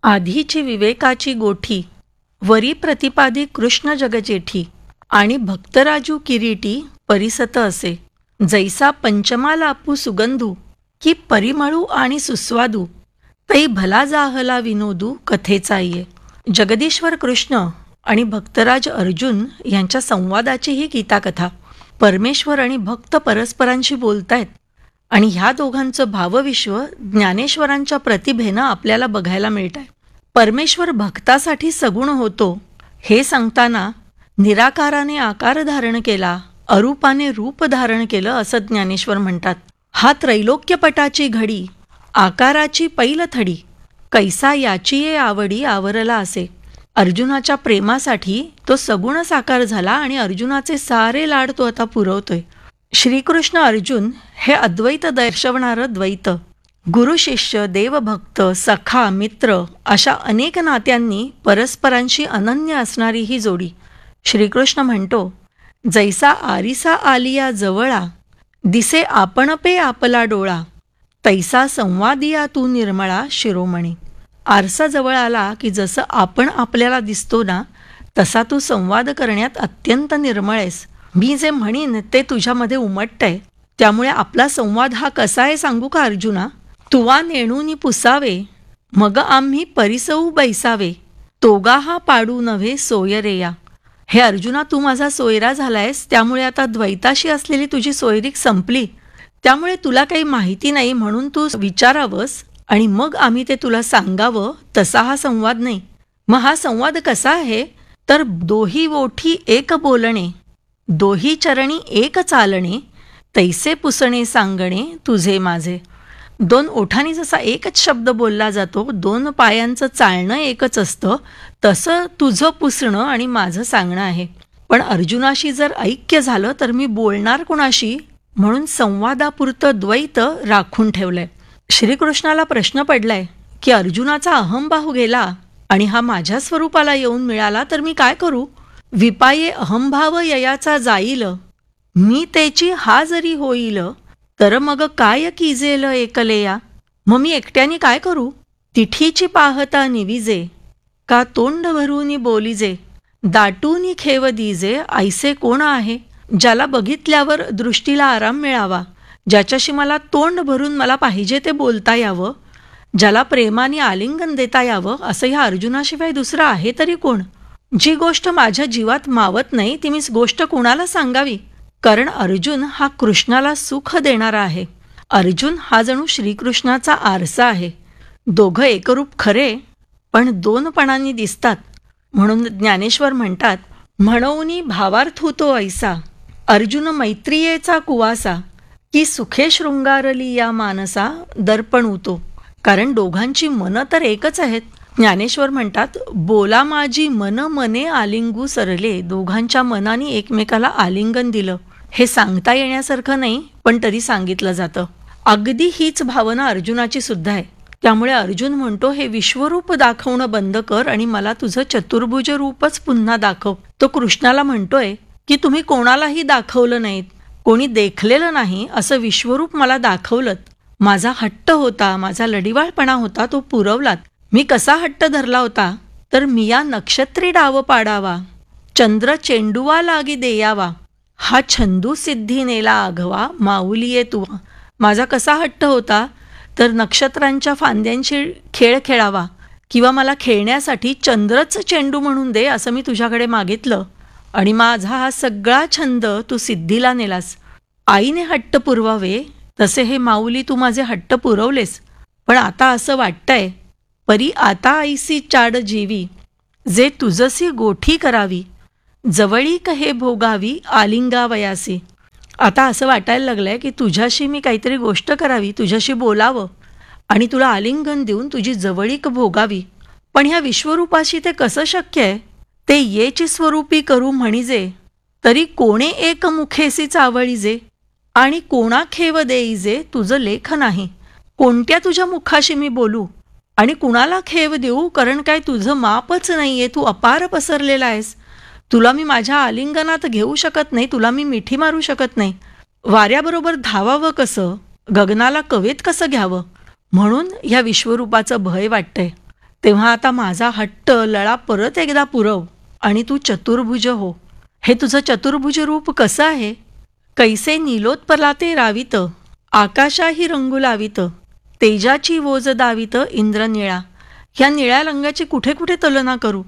आधीची विवेकाची गोठी, वरी प्रतिपादी कृष्ण जगजेठी, आणि भक्तराजू किरीटी परिसत असे. जैसा पंचमा लापू सुगंधू, की परिमळू आणि सुस्वादू, तै भला जाहला विनोदू कथेचा ये. जगदीश्वर कृष्ण आणि भक्तराज अर्जुन यांच्या संवादाची ही गीताकथा. परमेश्वर आणि भक्त परस्परांशी बोलतायत आणि ह्या दोघांचं भावविश्व ज्ञानेश्वरांच्या प्रतिभेनं आपल्याला बघायला मिळत आहे. परमेश्वर भक्तासाठी सगुण होतो हे सांगताना निराकाराने आकार धारण केला, अरूपाने रूप धारण केलं असं ज्ञानेश्वर म्हणतात. हा त्रैलोक्यपटाची घडी, आकाराची पैलथडी, कैसा याची ये आवडी आवरला असे. अर्जुनाच्या प्रेमासाठी तो सगुण साकार झाला आणि अर्जुनाचे सारे लाड तो आता पुरवतोय. श्रीकृष्ण अर्जुन हे अद्वैत दर्शवणारं द्वैत, गुरु शिष्य, देवभक्त, सखा, मित्र अशा अनेक नात्यांनी परस्परांशी अनन्य असणारी ही जोडी. श्रीकृष्ण म्हणतो, जैसा आरिसा आलिया जवळा, दिसे आपण पे आपला डोळा, तैसा संवादिया तू निर्मळा शिरोमणी. आरसा जवळ आला की जसं आपण आपल्याला दिसतो ना, तसा तू संवाद करण्यात अत्यंत निर्मळ आहेस. मी जे म्हणीन ते तुझ्यामध्ये उमटतंय. त्यामुळे आपला संवाद हा कसा आहे सांगू का अर्जुना? तुवा नेणूनी पुसावे, मग आम्ही परिसऊ बैसावे, तोगा हा पाडू नव्हे सोयरेया. हे अर्जुना, तू माझा सोयरा झालायस, त्यामुळे आता द्वैताशी असलेली तुझी सोयरीक संपली. त्यामुळे तुला काही माहिती नाही म्हणून तू विचारावंस आणि मग आम्ही ते तुला सांगावं, तसा हा संवाद नाही. मग हा संवाद कसा आहे तर दोही ओठी एक बोलणे, दोही चरणी एक चालणे, तैसे पुसणे सांगणे तुझे माझे. दोन ओठांनी जसा एकच शब्द बोलला जातो, दोन पायांचं चालणं एकच असतं, तसं तुझं पुसणं आणि माझं सांगणं आहे. पण अर्जुनाशी जर ऐक्य झालं तर मी बोलणार कुणाशी, म्हणून संवादापुरतं द्वैत राखून ठेवलंय. श्रीकृष्णाला प्रश्न पडलाय की अर्जुनाचा अहंभाव गेला आणि हा माझ्या स्वरूपाला येऊन मिळाला तर मी काय करू? विपाये अहंभाव ययाचा जाईल, मी त्याची हा जरी होईल, तर मग काय कीजेल एकलेया. मग मी एकट्याने काय करू? तिठीची पाहता निविजे, का तोंड भरूनी बोलिजे, दाटूनी खेव दिजे, ऐसे कोण आहे ज्याला बघितल्यावर दृष्टीला आराम मिळावा, ज्याच्याशी मला तोंड भरून मला पाहिजे ते बोलता यावं, ज्याला प्रेमाने आलिंगन देता यावं, असं ह्या अर्जुनाशिवाय दुसरं आहे तरी कोण? जी गोष्ट माझ्या जीवात मावत नाही ती मी गोष्ट कोणाला सांगावी? कारण अर्जुन हा कृष्णाला सुख देणारा आहे. अर्जुन हा जणू श्रीकृष्णाचा आरसा आहे. दोघं एकरूप खरे पण दोनपणांनी दिसतात. म्हणून ज्ञानेश्वर म्हणतात, म्हणूनी भावार्थूतो ऐसा, अर्जुन मैत्रियेचा कुवासा, की सुखे शृंगारली या मानसा दर्पण उतो. कारण दोघांची मनं तर एकच आहेत. ज्ञानेश्वर म्हणतात, बोला माझी मन मने आलिंगू सरले. दोघांच्या मनाने एकमेकाला आलिंगन दिलं. हे सांगता येण्यासारखं नाही, पण तरी सांगितलं जातं. अगदी हीच भावना अर्जुनाची सुद्धा आहे. त्यामुळे अर्जुन म्हणतो, हे विश्वरूप दाखवणं बंद कर आणि मला तुझं चतुर्भुज रूपच पुन्हा दाखव. तो कृष्णाला म्हणतोय की तुम्ही कोणालाही दाखवलं नाहीत, कोणी देखलेलं नाही असं विश्वरूप मला दाखवलं. माझा हट्ट होता, माझा लढिवाळपणा होता, तो पुरवलात. मी कसा हट्ट धरला होता तर मिया नक्षत्री डाव पाडावा, चंद्र चेंडुवा लागी देयावा, हा छंदू सिद्धी नेला आघवा, माऊलिये तुवा. माझा कसा हट्ट होता तर नक्षत्रांच्या फांद्यांशी खेळ खेळावा किंवा मला खेळण्यासाठी चंद्रच चेंडू म्हणून दे असं मी तुझ्याकडे मागितलं आणि माझा हा सगळा छंद तू सिद्धीला नेलास. आईने हट्ट पुरवावे तसे हे माऊली तू माझे हट्ट पुरवलेस. पण आता असं वाटतंय, परी आता आईसी चाड जीवी, जे तुझसी गोठी करावी, जवळीक हे भोगावी आलिंगावयासी. आता असं वाटायला लागलंय की तुझ्याशी मी काहीतरी गोष्ट करावी, तुझ्याशी बोलावं आणि तुला आलिंगन देऊन तुझी जवळीक भोगावी. पण ह्या विश्वरूपाशी ते कसं शक्य आहे? ते येची स्वरूपी करू म्हणिजे, तरी कोणे एक मुखेसी चावळीजे, आणि कोणा खेव देईजे तुझं लेख नाही. कोणत्या तुझ्या मुखाशी मी बोलू आणि कुणाला खेव देऊ? कारण काय तुझं मापच नाहीये, तू अपार पसरलेला आहेस. तुला मी माझ्या आलिंगनात घेऊ शकत नाही, तुला मी मिठी मारू शकत नाही. वाऱ्याबरोबर धावावं कसं, गगनाला कवेत कसं घ्यावं? म्हणून ह्या विश्वरूपाचं भय वाटतंय. तेव्हा आता माझा हट्ट लळा परत एकदा पुरव आणि तू चतुर्भुज हो. हे तुझं चतुर्भुज रूप कसं आहे? कैसे नीलोत्पलाते रावित, आकाशाही रंगू लावित, तेजाची वोज दावित इंद्र निळा. ह्या निळ्या रंगाची कुठे कुठे तुलना करू?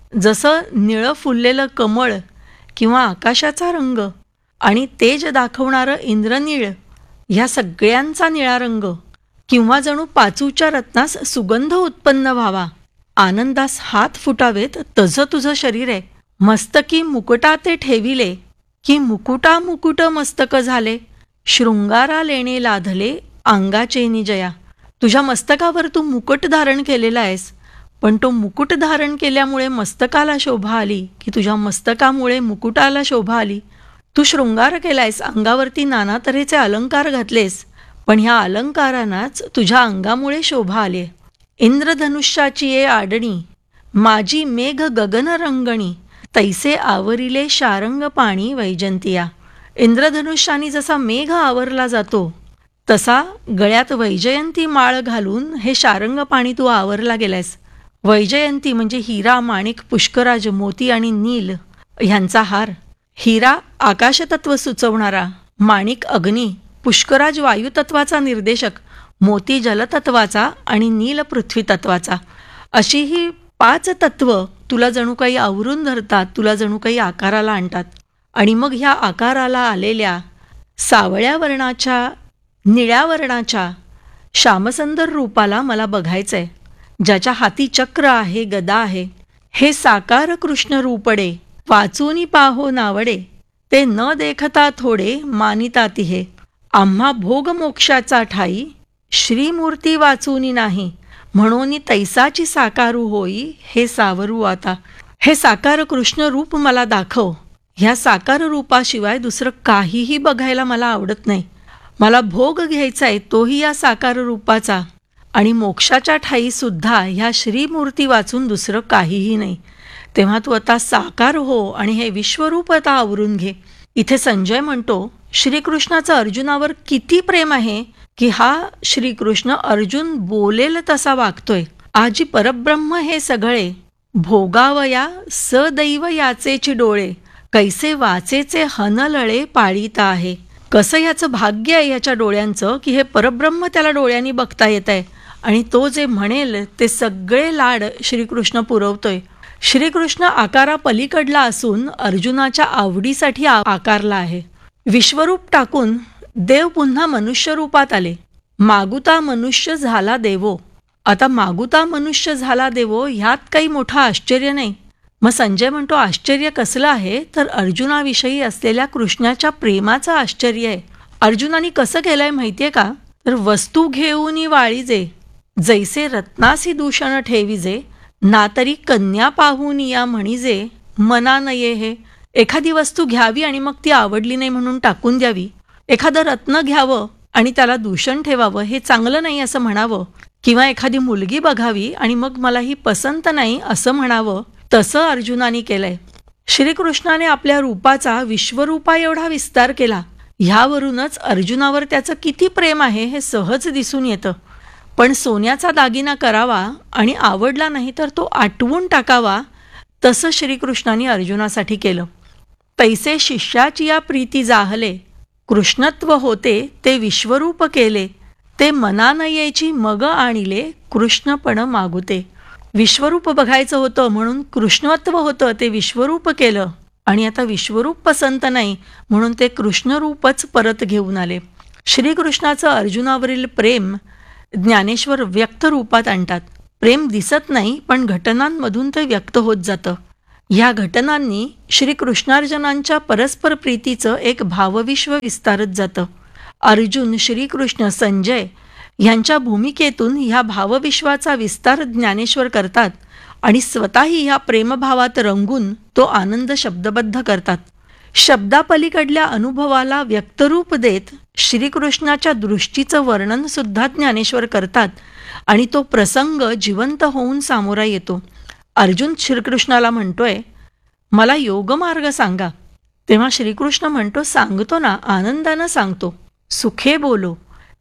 जसं निळं फुललेलं कमळ किंवा आकाशाचा रंग आणि तेज दाखवणारं इंद्रनीळ, ह्या सगळ्यांचा निळा रंग, किंवा जणू पाचूच्या रत्नास सुगंध उत्पन्न व्हावा, आनंदास हात फुटावेत तसं तुझं शरीर आहे. मस्तकी मुकुटा ते ठेविले, की मुकुटा मुकुट मस्तक झाले, शृंगारा लेणे लाधले अंगाचे निजया. तुझ्या मस्तकावर तू मुकुट धारण केलेला आहेस, पण तो मुकुट धारण केल्यामुळे मस्तकाला शोभा आली, की तुझ्या मस्तकामुळे मुकुटाला शोभा आली. तू शृंगार केलायस, अंगावरती नाना तऱ्हेचे अलंकार घातलेस, पण ह्या अलंकारांनाच तुझ्या अंगामुळे शोभा आली. इंद्रधनुष्याची ये आडणी, माझी मेघ गगन रंगणी, तैसे आवरिले शारंग पाणी वैजंतिया. इंद्रधनुष्याने जसा मेघ आवरला जातो, तसा गळ्यात वैजयंती माळ घालून हे शारंग पाणी तू आवरला गेलायस. वैजयंती म्हणजे हिरा, माणिक, पुष्कराज, मोती आणि नील ह्यांचा हार. हिरा आकाशतत्व सुचवणारा, माणिक अग्नी, पुष्कराज वायुतत्वाचा निर्देशक, मोती जलतत्वाचा आणि नील पृथ्वीतत्वाचा. अशी ही 5 तत्व तुला जणू काही आवरून धरतात, तुला जणू काही आकाराला आणतात. आणि मग ह्या आकाराला आलेल्या सावळ्या वर्णाच्या, निळ्या वर्णाच्या श्यामसुंदर रूपाला मला बघायचंय, ज्याच्या हाती चक्र आहे, गदा आहे. हे साकार कृष्ण रूपडे, वाचूनी पाहो नावडे, ते न देखता थोडे मानिता तिहे. आम्हा भोग मोक्षाचा ठाई, श्रीमूर्ती वाचूनी नाही, म्हणून तैसाची साकारू होई हे सावरू आता. हे साकार कृष्ण रूप मला दाखव. ह्या साकार रूपाशिवाय दुसरं काहीही बघायला मला आवडत नाही. मला भोग घ्यायचा आहे तोही या साकार रूपाचा, आणि मोक्षाच्या ठाई सुद्धा ह्या श्रीमूर्ती वाचून दुसरं काहीही नाही. तेव्हा तू आता साकार हो आणि हे विश्वरूप आता आवरून घे. इथे संजय म्हणतो, श्रीकृष्णाचं अर्जुनावर किती प्रेम आहे की हा श्रीकृष्ण अर्जुन बोलेल तसा वागतोय. आजी परब्रह्म हे सगळे, भोगावया सदैव याचेची डोळे, कैसे वाचेचे हनलळे पाळीता आहे. कसं ह्याचं भाग्य आहे ह्याच्या डोळ्यांचं की हे परब्रह्म त्याला डोळ्यांनी बघता येत आहे, आणि तो जे म्हणेल ते सगळे लाड श्रीकृष्ण पुरवतोय. श्रीकृष्ण आकारा पलीकडला असून अर्जुनाच्या आवडीसाठी आकारला आहे. विश्वरूप टाकून देव पुन्हा मनुष्य रूपात आले. मागुता मनुष्य झाला देवो. आता मागुता मनुष्य झाला देवो ह्यात काही मोठं आश्चर्य नाही. मग संजय म्हणतो, आश्चर्य कसलं आहे तर अर्जुनाविषयी असलेल्या कृष्णाच्या प्रेमाचं आश्चर्य आहे. अर्जुनाने कसं केलंय माहितीये का? तर वस्तू घेऊन वाळीजे, जैसे रत्नासी दूषण ठेविजे, ना तरी कन्या पाहून या म्हणिजे, मना नये हे. एखादी वस्तू घ्यावी आणि मग ती आवडली नाही म्हणून टाकून द्यावी. एखादं रत्न घ्यावं आणि त्याला दूषण ठेवावं, हे चांगलं नाही असं म्हणावं. किंवा एखादी मुलगी बघावी आणि मग मला ही पसंत नाही असं म्हणावं. तसं अर्जुनाने केलंय. श्रीकृष्णाने आपल्या रूपाचा विश्वरूपा एवढा विस्तार केला. ह्यावरूनच अर्जुनावर त्याचं किती प्रेम आहे हे सहज दिसून येतं. पण सोन्याचा दागिना करावा आणि आवडला नाही तर तो आटवून टाकावा, तसं श्रीकृष्णाने अर्जुनासाठी केलं. तैसे शिष्याची या प्रीती जाहले, कृष्णत्व होते ते विश्वरूप केले, ते मनानयेची मग आणिले, कृष्णपण मागुते. विश्वरूप बघायचं होतं म्हणून कृष्णत्व होतं ते विश्वरूप केलं, आणि आता विश्वरूप पसंत नाही म्हणून ते कृष्णरूपच परत घेऊन आले. श्रीकृष्णाचं अर्जुनावरील प्रेम ज्ञानेश्वर व्यक्त रूपात आणतात. प्रेम दिसत नाही पण घटनांमधून ते व्यक्त होत जातं. ह्या घटनांनी श्रीकृष्णार्जुनांच्या परस्पर प्रीतीचं एक भावविश्व विस्तारत जातं. अर्जुन, श्रीकृष्ण, संजय ह्यांच्या भूमिकेतून ह्या भावविश्वाचा विस्तार ज्ञानेश्वर करतात आणि स्वतःही ह्या प्रेमभावात रंगून तो आनंद शब्दबद्ध करतात. शब्दापलीकडल्या अनुभवाला व्यक्तरूप देत श्रीकृष्णाच्या दृष्टीचं वर्णन सुद्धा ज्ञानेश्वर करतात आणि तो प्रसंग जिवंत होऊन सामोरा येतो. अर्जुन श्रीकृष्णाला म्हणतोय, मला योगमार्ग सांगा. तेव्हा श्रीकृष्ण म्हणतो, सांगतो ना, आनंदानं सांगतो, सुखे बोलो.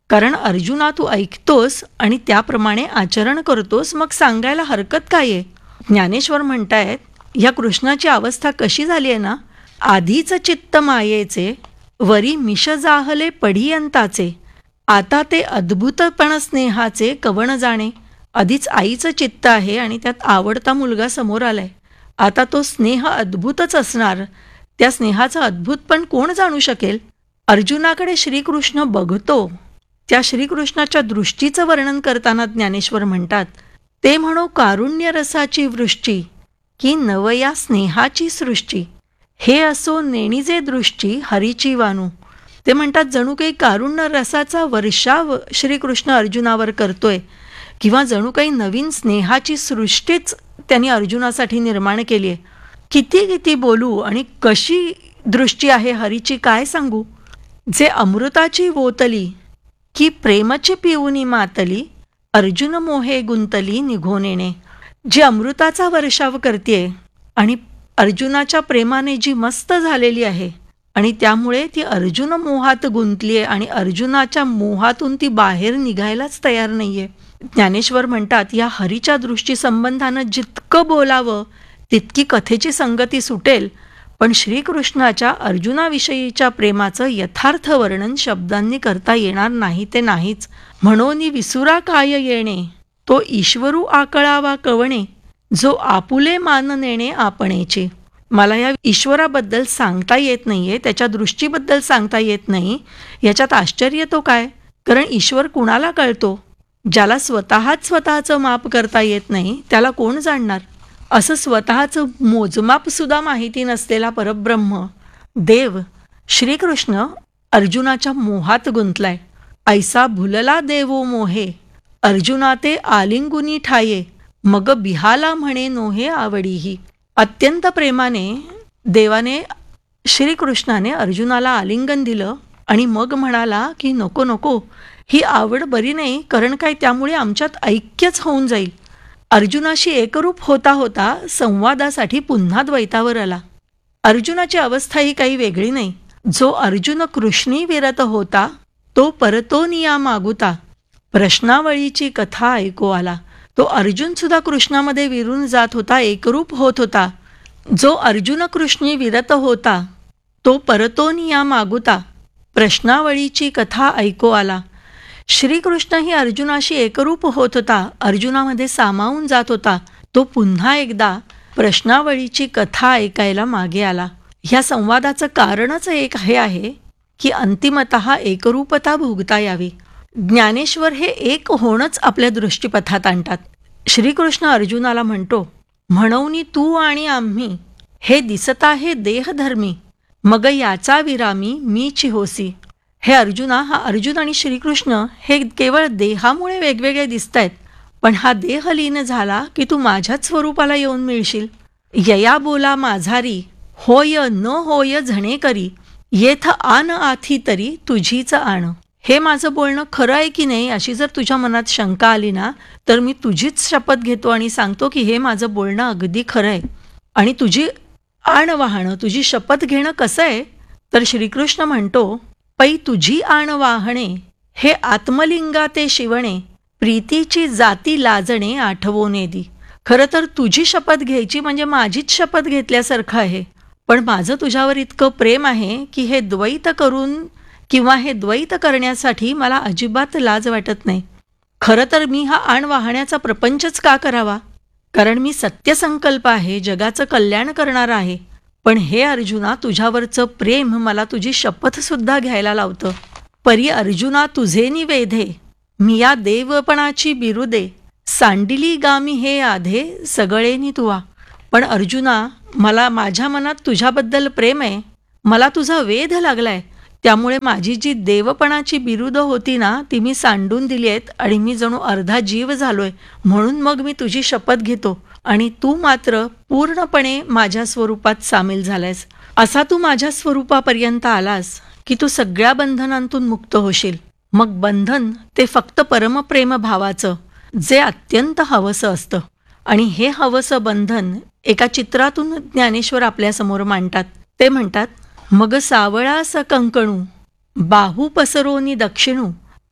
कारण अर्जुना तू ऐकतोस आणि त्याप्रमाणे आचरण करतोस, मग सांगायला हरकत काय आहे? ज्ञानेश्वर म्हणतायत, ह्या कृष्णाची अवस्था कशी झाली आहे ना, आधीच चित्त मायेचे, वरी मिश जाहले पढियंताचे, आता ते अद्भुतपण स्नेहाचे कवण जाणे. आधीच आईचं चित्त आहे आणि त्यात आवडता मुलगा समोर आलाय. आता तो स्नेह अद्भुतच असणार. त्या स्नेहाचं अद्भुतपण कोण जाणू शकेल? अर्जुनाकडे श्रीकृष्ण बघतो, त्या श्रीकृष्णाच्या दृष्टीचं वर्णन करताना ज्ञानेश्वर म्हणतात, ते म्हणो कारुण्य रसाची वृष्टी, की नवया स्नेहाची सृष्टी, हे असो नेणीजे दृष्टी हरीची वानू. ते म्हणतात जणू काही कारुण्य रसाचा वर्षाव श्रीकृष्ण अर्जुनावर करतोय, किंवा जणू काही नवीन स्नेहाची सृष्टीच त्यांनी अर्जुनासाठी निर्माण केली आहे. किती किती बोलू आणि कशी दृष्टी आहे हरीची काय सांगू. जे अमृताची वोतली, की प्रेमची पिऊनी मातली, अर्जुन मोहे गुंतली निघून येणे. जी अमृताचा वर्षाव करते आणि अर्जुनाच्या प्रेमाने जी मस्त झालेली आहे आणि त्यामुळे ती अर्जुन मोहात गुंतली आहे आणि अर्जुनाच्या मोहातून ती बाहेर निघायलाच तयार नाही आहे. ज्ञानेश्वर म्हणतात, या हरीच्या दृष्टी संबंधानं जितकं बोलावं तितकी कथेची संगती सुटेल, पण श्रीकृष्णाच्या अर्जुनाविषयीच्या प्रेमाचं यथार्थ वर्णन शब्दांनी करता येणार नाही ते नाहीच. म्हणून विसुरा काय येणे, तो ईश्वरू आकळावा कवणे, जो आपुले मान नेणे आपणेचे. मला या ईश्वराबद्दल सांगता येत नाहीये, त्याच्या दृष्टीबद्दल सांगता येत नाही. याच्यात आश्चर्य तो काय? कारण ईश्वर कुणाला कळतो? ज्याला स्वतःचं माप करता येत नाही त्याला कोण जाणणार? असं स्वतःचं मोजमापसुद्धा माहिती नसलेला परब्रह्म देव श्रीकृष्ण अर्जुनाच्या मोहात गुंतलाय. ऐसा भुलला देवो मोहे, अर्जुना ते आलिंगुनी ठाये, मग बिहाला म्हणे नोहे आवडीही. अत्यंत प्रेमाने देवाने श्रीकृष्णाने अर्जुनाला आलिंगन दिलं आणि मग म्हणाला की नको नको, ही आवड बरी नाही, कारण काय त्यामुळे आमच्यात ऐक्यच होऊन जाईल. अर्जुनाशी एकरूप होता होता संवादासाठी पुन्हा द्वैतावर आला. अर्जुनाची अवस्था ही काही वेगळी नाही. जो अर्जुन कृष्णी विरत होता, तो परतोनिया मागुता, प्रश्नावळीची कथा ऐकू आला. तो अर्जुन सुद्धा कृष्णामध्ये विरून जात होता, एकरूप होत होता. जो अर्जुन कृष्णी विरत होता, तो परतोनिया मागुता, प्रश्नावळीची कथा ऐकू आला. श्रीकृष्णही अर्जुनाशी एकरूप होत होता, अर्जुनामध्ये सामावून जात होता. तो पुन्हा एकदा प्रश्नावळीची कथा ऐकायला मागे आला. ह्या संवादाचं कारणच एक हे आहे की अंतिमतः एकरूपता भोगता यावी. ज्ञानेश्वर हे एक होणंच आपल्या दृष्टीपथात आणतात. श्रीकृष्ण अर्जुनाला म्हणतो, म्हणून तू आणि आम्ही हे दिसता हे देहधर्मी, मग याचा विरामी मीची होसी. हे अर्जुना, हा अर्जुन आणि श्रीकृष्ण हे केवळ देहामुळे वेगवेगळे दिसत आहेत, पण हा देह लीन झाला की तू माझ्याच स्वरूपाला येऊन मिळशील. यया बोला माझारी, होय न होय झणे करी, येथ आन आथी तरी तुझीच आण. हे माझं बोलणं खरं आहे की नाही अशी जर तुझ्या मनात शंका आली ना, तर मी तुझीच शपथ घेतो आणि सांगतो की हे माझं बोलणं अगदी खरं आहे. आणि तुझी आण वाहणं, तुझी शपथ घेणं कसं आहे? तर श्रीकृष्ण म्हणतो, पै तुझी आण वाहणे, हे आत्मलिंगा ते शिवणे, प्रीतीची जाती लाजणे आठवोने दी. खरं तर तुझी शपथ घ्यायची म्हणजे माझीच शपथ घेतल्यासारखं आहे. पण माझं तुझ्यावर इतकं प्रेम आहे की हे द्वैत करून किंवा हे द्वैत करण्यासाठी मला अजिबात लाज वाटत नाही. खरं तर मी हा आण वाहण्याचा प्रपंचच का करावा? कारण मी सत्यसंकल्प आहे, जगाचं कल्याण करणारा आहे. पण हे अर्जुना, तुझ्यावरचं प्रेम मला तुझी शपथसुद्धा घ्यायला लावतं. परी अर्जुना तुझे निवेधे, मी या देवपणाची बिरुदे, सांडिली गामी हे आधे सगळेनी तुवा. पण अर्जुना, मला माझ्या मनात तुझ्याबद्दल प्रेम आहे, मला तुझा वेध लागलाय. त्यामुळे माझी जी देवपणाची बिरुद होती ना, ती मी सांडून दिली आहेत आणि मी जणू अर्धा जीव झालोय. म्हणून मग मी तुझी शपथ घेतो आणि तू मात्र पूर्णपणे माझ्या स्वरूपात सामील झालायस. असा तू माझ्या स्वरूपापर्यंत आलास की तू सगळ्या बंधनांतून मुक्त होशील. मग बंधन ते फक्त परमप्रेम भावाचं, जे अत्यंत हवसं असतं. आणि हे हवसं बंधन एका चित्रातून ज्ञानेश्वर आपल्यासमोर मांडतात. ते म्हणतात, मग सावळास कंकणू, बाहू पसरोनी दक्षिणू,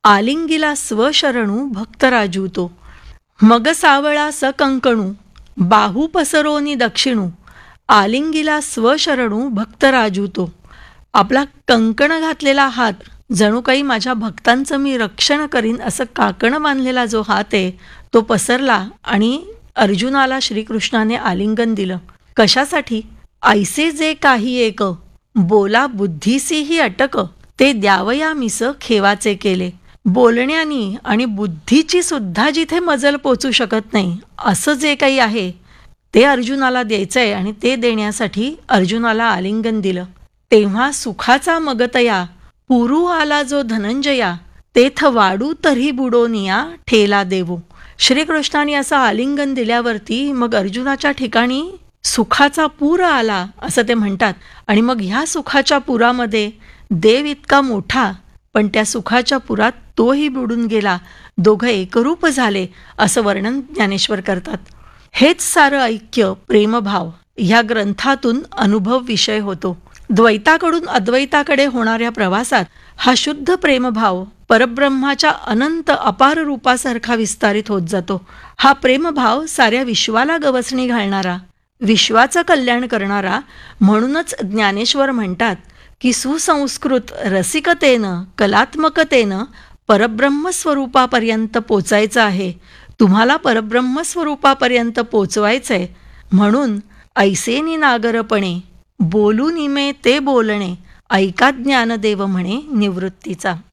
आलिंगिला स्वशरणू भक्तराजू तो. मग सावळा सकंकणू बाहू पसरोनी दक्षिणू, आलिंगिला स्वशरणू भक्तराजू तो. आपला कंकण घातलेला हात, जणू काही माझ्या भक्तांचं मी रक्षण करीन असं काकणं बांधलेला जो हात आहे तो पसरला आणि अर्जुनाला श्रीकृष्णाने आलिंगन दिलं. कशासाठी? ऐसे जे काही एक बोला बुद्धीसीही अटक, ते द्यावया मिस खेवाचे केले. बोलण्यानी आणि बुद्धीची सुद्धा जिथे मजल पोचू शकत नाही असं जे काही आहे ते अर्जुनाला द्यायचंय आणि ते देण्यासाठी अर्जुनाला आलिंगन दिलं. तेव्हा सुखाचा मगतया पुरू आला जो धनंजया, तेथ वाडू तरी बुडोनिया ठेला देवो. श्रीकृष्णाने असं आलिंगन दिल्यावरती मग अर्जुनाच्या ठिकाणी सुखाचा पूर आला असं ते म्हणतात. आणि मग ह्या सुखाच्या पुरामध्ये देव इतका मोठा, पण त्या सुखाच्या पुरात तोही बुडून गेला. दोघं एकरूप झाले असं वर्णन ज्ञानेश्वर करतात. हेच सारं ऐक्य प्रेमभाव ह्या ग्रंथातून अनुभव विषय होतो. द्वैताकडून अद्वैताकडे होणाऱ्या प्रवासात हा शुद्ध प्रेमभाव परब्रह्माच्या अनंत अपार रूपासारखा विस्तारित होत जातो. हा प्रेमभाव साऱ्या विश्वाला गवसणी घालणारा, विश्वाचं कल्याण करणारा. म्हणूनच ज्ञानेश्वर म्हणतात की सुसंस्कृत रसिकतेनं कलात्मकतेनं परब्रह्म स्वरूपापर्यंत पोचायचं आहे. तुम्हाला परब्रह्म स्वरूपापर्यंत पोचवायचंय म्हणून ऐसेनी नागरपणे बोलू निमे ते बोलणे, ऐका ज्ञानदेव म्हणे निवृत्तीचा.